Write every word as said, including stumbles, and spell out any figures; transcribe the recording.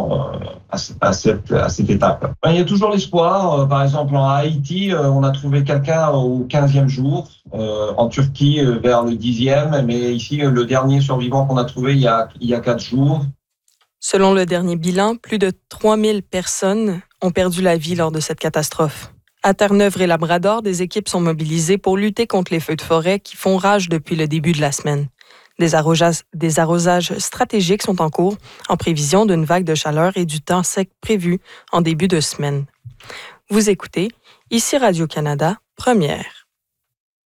euh, à, à, cette, à cette étape. Il y a toujours l'espoir. Par exemple, en Haïti, on a trouvé quelqu'un au quinzième jour, euh, en Turquie vers le dixième, mais ici, le dernier survivant qu'on a trouvé il y a, il y a quatre jours. Selon le dernier bilan, plus de trois mille personnes ont perdu la vie lors de cette catastrophe. À Terre-Neuve et Labrador, des équipes sont mobilisées pour lutter contre les feux de forêt qui font rage depuis le début de la semaine. Des arrosages, des arrosages stratégiques sont en cours en prévision d'une vague de chaleur et du temps sec prévu en début de semaine. Vous écoutez, ici Radio-Canada, première.